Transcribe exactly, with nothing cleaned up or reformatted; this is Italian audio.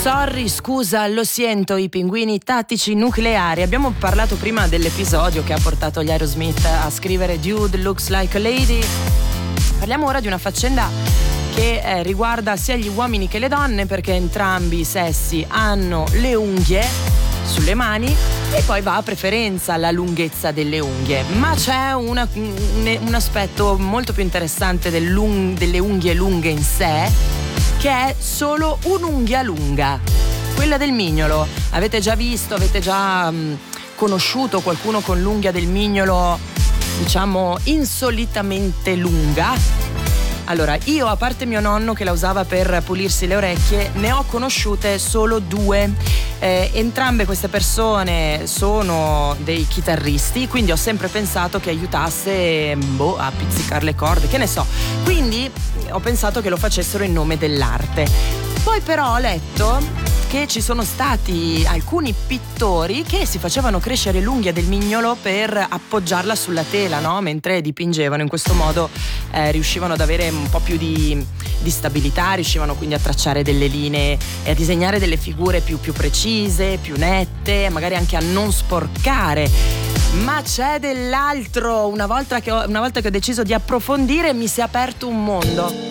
Sorry, scusa, lo sento, i pinguini tattici nucleari. Abbiamo parlato prima dell'episodio che ha portato gli Aerosmith a scrivere Dude Looks Like a Lady. Parliamo ora di una faccenda che eh, riguarda sia gli uomini che le donne, perché entrambi i sessi hanno le unghie sulle mani e poi va a preferenza la lunghezza delle unghie. Ma c'è una, un, un aspetto molto più interessante dell'ung, delle unghie lunghe in sé, che è solo un'unghia lunga, quella del mignolo. Avete già visto, avete già mh, conosciuto qualcuno con l'unghia del mignolo, diciamo, insolitamente lunga? Allora, io, a parte mio nonno che la usava per pulirsi le orecchie, ne ho conosciute solo due. Eh, entrambe queste persone sono dei chitarristi, quindi ho sempre pensato che aiutasse boh, a pizzicare le corde, che ne so. Quindi ho pensato che lo facessero in nome dell'arte. Poi però ho letto che ci sono stati alcuni pittori che si facevano crescere l'unghia del mignolo per appoggiarla sulla tela, no? Mentre dipingevano. In questo modo eh, riuscivano ad avere un po' più di, di stabilità, riuscivano quindi a tracciare delle linee e a disegnare delle figure più, più precise, più nette, magari anche a non sporcare. Ma c'è dell'altro. Una volta che ho, una volta che ho deciso di approfondire, mi si è aperto un mondo.